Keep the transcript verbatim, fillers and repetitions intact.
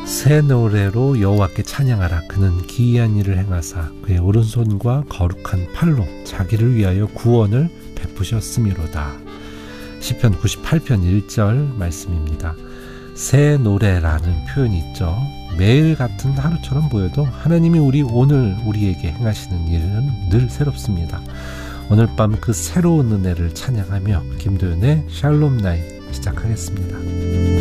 새 노래로 여호와께 찬양하라. 그는 기이한 일을 행하사 그의 오른손과 거룩한 팔로 자기를 위하여 구원을 베푸셨음이로다. 시편 구십팔 편 일 절 말씀입니다. 새 노래라는 표현이 있죠. 매일 같은 하루처럼 보여도 하나님이 우리 오늘 우리에게 행하시는 일은 늘 새롭습니다. 오늘 밤 그 새로운 은혜를 찬양하며 김도연의 샬롬 나잇 시작하겠습니다.